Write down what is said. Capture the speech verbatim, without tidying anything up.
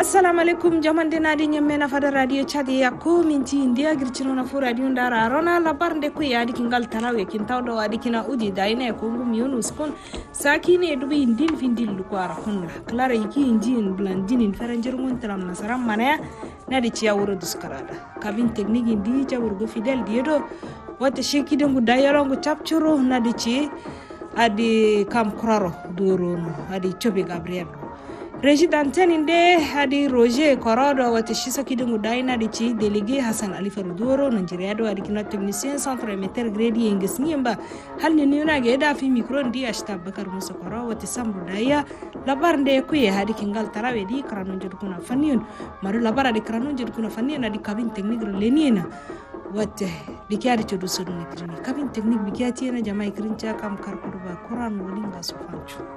assalamu alaikum jamande nadi nyemme na fada radio chadi yakko minti india girchino na fu radio ndara rona labar nde ko yadi kingal tarawe kin tawdo wadi kina udi daina ko ngum yunus kon sakine dubi indin findil ko ara kunna clara yiki injin blandinin faranjir mun talam nasaram manaya nadi ciya wuro duskarada kabin technique indi jawurgo fidel diedo wata sheki dengu dayarongo chapchuro nadi ci adi kam kraro duro adi chobe gabriel Président inde hadi Roger Korodo wata shisa kidungu daina di ci délégué Hassan Ali Farudoro Nigeria do adi kina technicien centre émetteur grade ingis nyimba hal ni nuna ge da fi micro ndi ashta Bakar Musa Koro wata sambu daya labar nde kuye hadi kingal tarawe di kranon jod kuna fanion maru labar adi kranon jod kuna fanion adi cabine technique lenina wata dikiari chodu sunu nikrini cabine technique bikiati na jamai krincha kam karkuruba Quran wolinga sofanchu